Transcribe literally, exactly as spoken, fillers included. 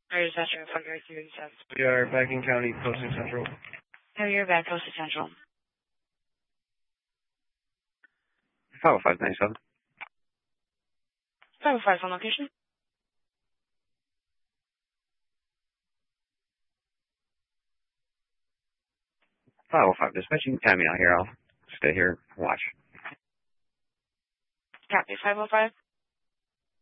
Are you Central for your thirty cents? We are back in County, posting Central. No, you're back, close to Central. five oh five ninety-seven. five oh five on location. five oh five dispatching. Tammy out here. I'll stay here and watch. Copy, five oh five.